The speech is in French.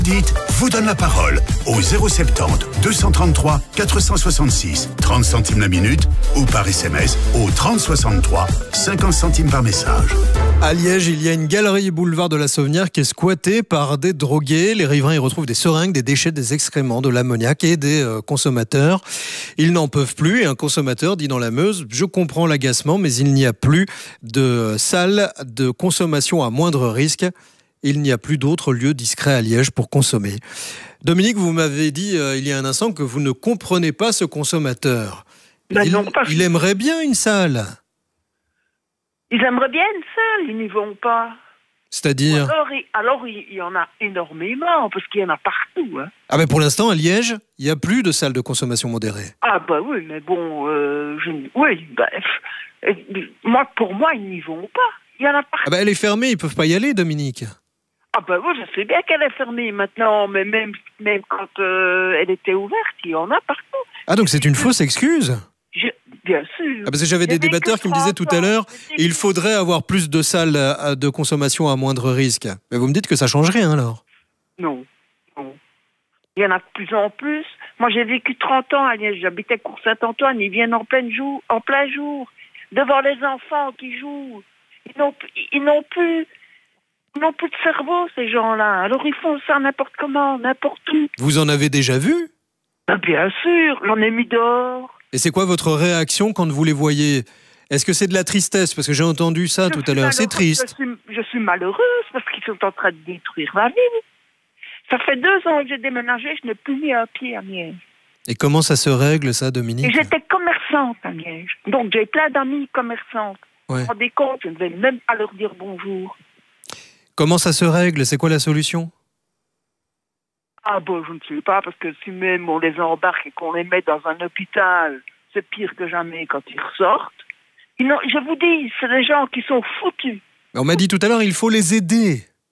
Dites, vous donne la parole au 070 233 466, 30 centimes la minute ou par SMS au 3063, 50 centimes par message. À Liège, il y a une galerie boulevard de la Sauvenière qui est squattée par des drogués. Les riverains y retrouvent des seringues, des déchets, des excréments, de l'ammoniac et des consommateurs. Ils n'en peuvent plus et un consommateur dit dans la Meuse « Je comprends l'agacement, mais il n'y a plus de salle de consommation à moindre risque. Il n'y a plus d'autres lieux discrets à Liège pour consommer. » Dominique, vous m'avez dit il y a un instant que vous ne comprenez pas ce consommateur. Il aimerait bien une salle. Ils aimeraient bien une salle, ils n'y vont pas. C'est-à-dire alors, il y en a énormément, parce qu'il y en a partout. Hein. Ah ben pour l'instant, à Liège, il n'y a plus de salle de consommation modérée. Ah bah oui, mais bon, pour moi, ils n'y vont pas. Il y en a partout. Ah ben elle est fermée, ils ne peuvent pas y aller, Dominique. Ah bah oui, je sais bien qu'elle est fermée maintenant, mais même quand elle était ouverte, il y en a partout. Ah donc c'est une fausse excuse ? Bien sûr. Ah parce que j'avais des débatteurs qui me disaient tout à l'heure il faudrait avoir plus de salles de consommation à moindre risque. Mais vous me dites que ça change rien alors ? Non. Il y en a de plus en plus. Moi j'ai vécu 30 ans à Liège, j'habitais Cours Saint-Antoine, ils viennent en plein jour, devant les enfants qui jouent. Ils n'ont plus de cerveau, ces gens-là. Alors ils font ça n'importe comment, n'importe où. Vous en avez déjà vu ? Bien sûr, j'en ai mis dehors. Et c'est quoi votre réaction quand vous les voyez ? Est-ce que c'est de la tristesse ? Parce que j'ai entendu ça tout à l'heure. C'est triste. Je suis malheureuse parce qu'ils sont en train de détruire ma ville. Ça fait 2 ans que j'ai déménagé, je n'ai plus mis un pied à Liège. Et comment ça se règle, ça, Dominique ? Et j'étais commerçante à Liège. Donc j'ai plein d'amis commerçantes. Ouais. Vous vous rendez compte, je ne vais même pas leur dire bonjour. Comment ça se règle ? C'est quoi la solution ? Ah bon, je ne sais pas, parce que si même on les embarque et qu'on les met dans un hôpital, c'est pire que jamais quand ils ressortent. Je vous dis, c'est des gens qui sont foutus. On m'a dit tout à l'heure, il faut les aider.